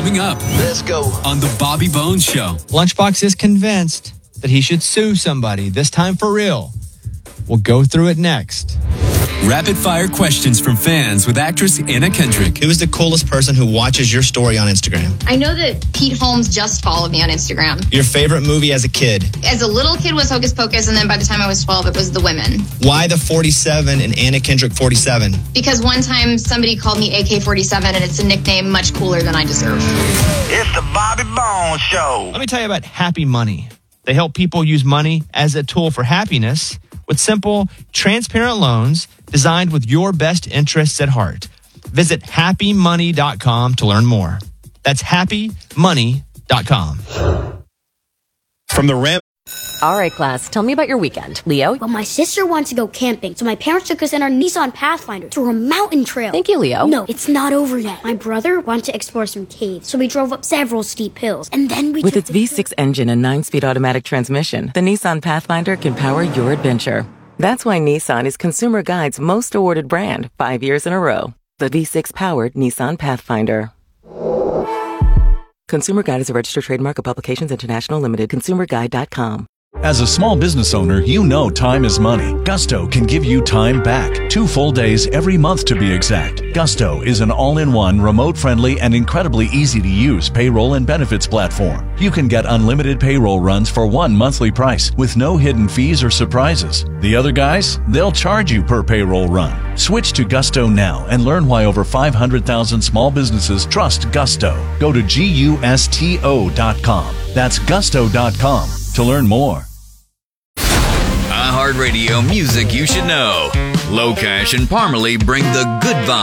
Coming up. Let's go. On The Bobby Bones Show. Lunchbox is convinced that he should sue somebody, this time for real. We'll go through it next. Rapid fire questions from fans with actress Anna Kendrick. Who is the coolest person who watches your story on Instagram? I know that Pete Holmes just followed me on Instagram. Your favorite movie as a kid? As a little kid was Hocus Pocus, and then by the time I was 12, it was The Women. Why the 47 and Anna Kendrick 47? Because one time somebody called me AK-47, and it's a nickname much cooler than I deserve. It's the Bobby Bones Show. Let me tell you about Happy Money. They help people use money as a tool for happiness with simple, transparent loans designed with your best interests at heart. Visit happymoney.com to learn more. That's happymoney.com. From the ramp. All right, class, tell me about your weekend. Leo? Well, my sister wants to go camping, so my parents took us in our Nissan Pathfinder to a mountain trail. Thank you, Leo. No, it's not over yet. My brother wanted to explore some caves, so we drove up several steep hills, and then we With its V6 engine and 9-speed automatic transmission, the Nissan Pathfinder can power your adventure. That's why Nissan is Consumer Guide's most awarded brand 5 years in a row. The V6-powered Nissan Pathfinder. Consumer Guide is a registered trademark of Publications International Limited. ConsumerGuide.com. As a small business owner, you know time is money. Gusto can give you time back. 2 full days every month to be exact. Gusto is an all-in-one, remote-friendly, and incredibly easy-to-use payroll and benefits platform. You can get unlimited payroll runs for one monthly price with no hidden fees or surprises. The other guys, they'll charge you per payroll run. Switch to Gusto now and learn why over 500,000 small businesses trust Gusto. Go to GUSTO.com. That's Gusto.com to learn more. iHeartRadio music you should know. Locash and Parmalee bring the good vibe.